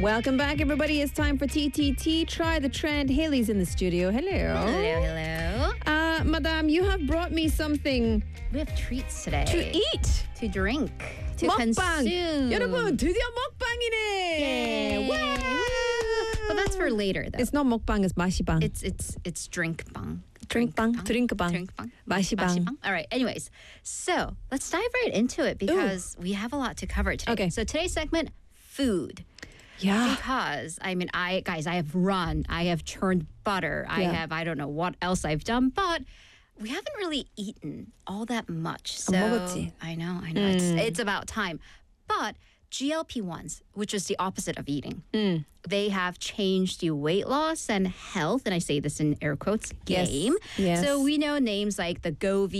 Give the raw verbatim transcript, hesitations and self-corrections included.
Welcome back, everybody. It's time for T T T. Try the trend. Haley's in the studio. Hello. Hello, hello. Uh, Madame, you have brought me something We have treats today. to eat. To drink. To 먹방. consume. 여러분, 드디어 먹방이네. Yay. Wow. Well, that's for later, though. It's not 먹방, it's 마시방. It's it's it's drink bang. Drinkbang, drinkbang, Drink bang. 마시방. All right. Anyways, so let's dive right into it because we have a lot to cover today. Okay. So today's segment, food. Yeah. Because I mean, I guys, I have run, I have churned butter, I Yeah. have I don't know what else I've done, but we haven't really eaten all that much. So 먹었지. I know, I know, it's it's about time. But G L P ones, which is the opposite of eating, they have changed the weight loss and health, and I say this in air quotes, Yes. game. Yes. So we know names like the Govi.